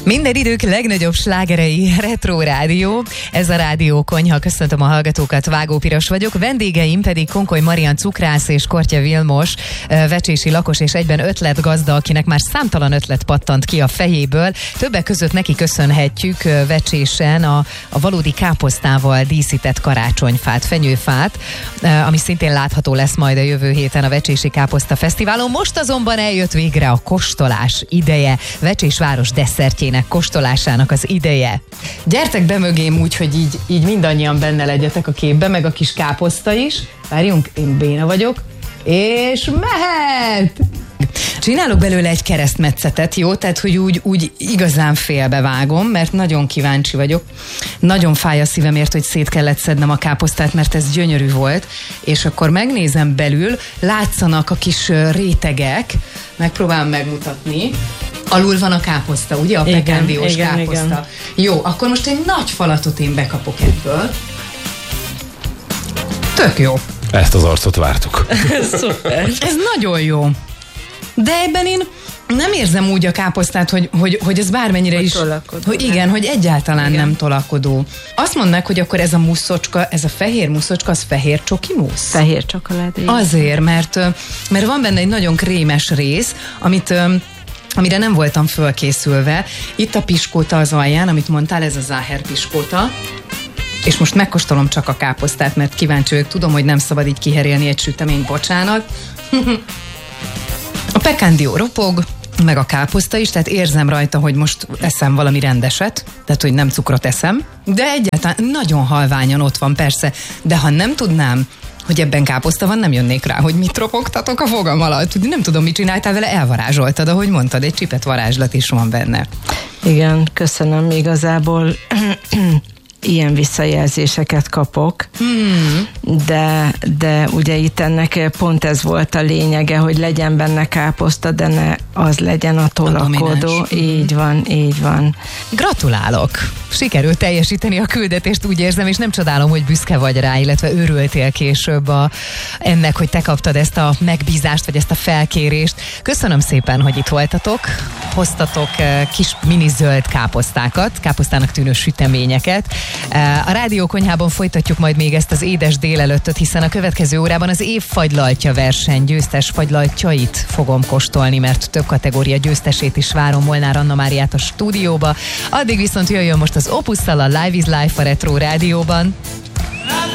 Minden idők legnagyobb slágerei Retro Rádió. Ez a Rádió Konyha. Köszöntöm a hallgatókat, Vágó Piros vagyok. Vendégeim pedig Konkoly Marian cukrász és Kortya Vilmos, vecsési lakos és egyben ötletgazda, akinek már számtalan ötlet pattant ki a fejéből. Többek között neki köszönhetjük vecsésen a valódi káposztával díszített karácsonyfát, fenyőfát, ami szintén látható lesz majd a jövő héten a Vecsési Káposzta Fesztiválon. Most azonban eljött végre a kóstolás ideje, Vecsésváros desszertjének kóstolásának az ideje. Gyertek be mögém úgy, hogy így mindannyian benne legyetek a képbe, meg a kis káposzta is. Várjunk, én béna vagyok, és mehet! Csinálok belőle egy keresztmetszetet, jó? Tehát, hogy úgy igazán félbevágom, mert nagyon kíváncsi vagyok. Nagyon fáj a szívemért, hogy szét kellett szednem a káposztát, mert ez gyönyörű volt. És akkor megnézem belül, látszanak a kis rétegek, megpróbálom megmutatni. Alul van a káposzta, ugye? A pekandiós káposzta. Igen. Jó, akkor most egy nagy falatot én bekapok ebből. Tök jó. Ezt az arcot vártuk. Szuper. Ez nagyon jó. De ebben én nem érzem úgy a káposztát, hogy ez bármennyire is... Hogy igen, hogy egyáltalán nem tolakodó. Azt mondták, hogy akkor ez a muszocska, ez a fehér muszocska, az fehér csoki musz? Fehér csokoládé. Azért, mert van benne egy nagyon krémes rész, amire nem voltam fölkészülve. Itt a piskóta az alján, amit mondtál, ez a záher piskóta. És most megkóstolom csak a káposztát, mert kíváncsi vagyok, tudom, hogy nem szabad így kiherélni egy süteményt, bocsánat. A pekandió ropog, meg a káposzta is, tehát érzem rajta, hogy most eszem valami rendeset, tehát hogy nem cukrot eszem, de egyáltalán nagyon halványan ott van, persze, de ha nem tudnám, hogy ebben káposzta van, nem jönnék rá, hogy mit ropogtatok a fogam alatt. Nem tudom, mit csináltál vele, elvarázsoltad, ahogy mondtad, egy csipet varázslat is van benne. Igen, köszönöm, igazából ilyen visszajelzéseket kapok, de ugye itt ennek pont ez volt a lényege, hogy legyen benne káposzta, de ne az legyen a tolakodó. Így van. Gratulálok! Sikerült teljesíteni a küldetést, úgy érzem, és nem csodálom, hogy büszke vagy rá, illetve örültél később ennek, hogy te kaptad ezt a megbízást, vagy ezt a felkérést. Köszönöm szépen, hogy itt voltatok. Hoztatok kis mini zöld káposztákat, káposztának tűnő süteményeket. A Rádió Konyhában folytatjuk majd még ezt az édes délelőttöt, hiszen a következő órában az év fagylaltja verseny győztes fagylaltjait fogom kóstolni, mert több kategória győztesét is várom, Molnár Anna Máriát a stúdióba. Addig viszont jöjjön most az Opusszal, a Live is Life a Retro Rádióban.